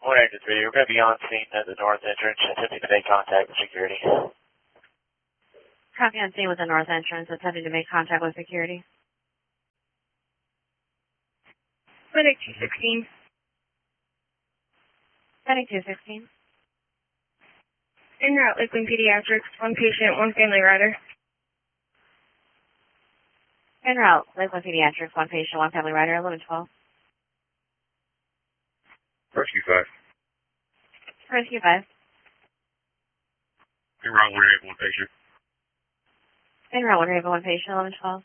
183, we're going to be on scene at the north entrance, attempting to make contact with security. Copy on scene with the north entrance, attempting to make contact with security. Clinic 216. Clinic 216. En route, Lakeland Pediatrics, one patient, one family rider. En route, Lakeland Pediatrics, one patient, one family rider, 1112. Rescue 5. Rescue 5. En route, Winter Haven, one patient. En route, Winter Haven, one patient, 1112.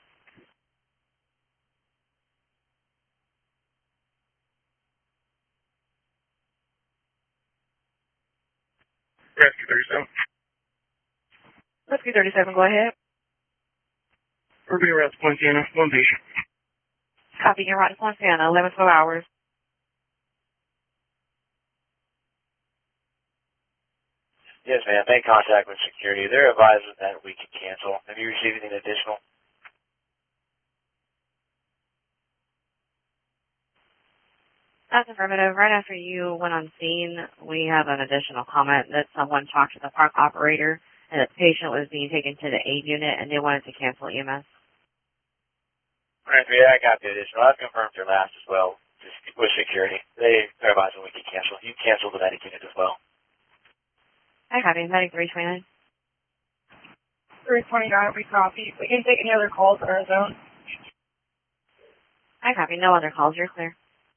Rescue 37. Rescue 37, go ahead. Urban route to Poinciana, one patient. Copy, en route to Poinciana, 1112 hours. Yes, ma'am. Make contact with security. They're advising that we can cancel. Have you received anything additional? That's affirmative. Right after you went on scene, we have an additional comment that someone talked to the park operator and that the patient was being taken to the aid unit and they wanted to cancel EMS. Alright, yeah, I got the additional. I've confirmed your last as well, just with security. They're advising we can cancel. You can cancel the medic unit as well. I copy. Medic 329. 329, we copy. We can take any other calls in our zone. I copy. No other calls. You're clear.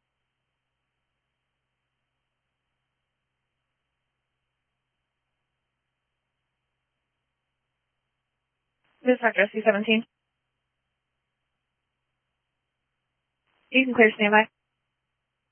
This is Rescue 17. You can clear standby.